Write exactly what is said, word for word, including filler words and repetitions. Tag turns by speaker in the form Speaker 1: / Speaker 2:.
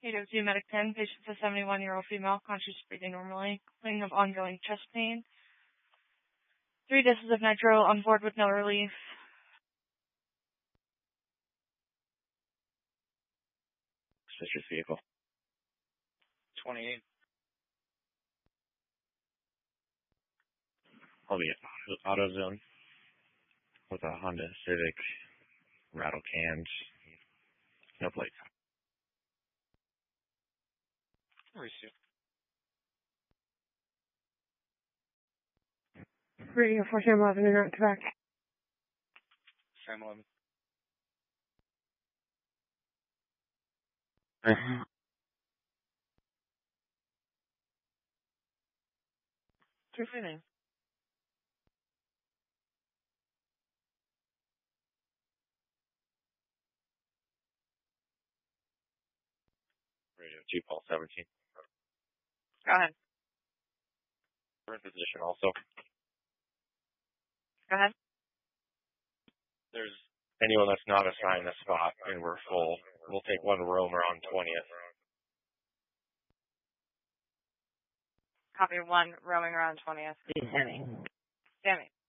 Speaker 1: eight oh two, Medic ten, patient is a seventy-one-year-old female, conscious, breathing normally, complaining of ongoing chest pain. Three doses of nitro on board with no relief.
Speaker 2: Suspicious vehicle.
Speaker 3: twenty-eight.
Speaker 2: I'll be at AutoZone with a Honda Civic, rattle cans, no plates.
Speaker 3: Receive.
Speaker 4: Radio four Sam eleven and out to back.
Speaker 3: Sam eleven.
Speaker 2: Uh-huh.
Speaker 1: Two fleeting.
Speaker 2: Radio G Pulse seventeen.
Speaker 1: Go ahead.
Speaker 2: We're in position also.
Speaker 1: Go ahead.
Speaker 2: There's anyone that's not assigned a spot and we're full. We'll take one roamer on twentieth.
Speaker 1: Copy one, roaming around twentieth.
Speaker 4: Sammy.
Speaker 1: Sammy.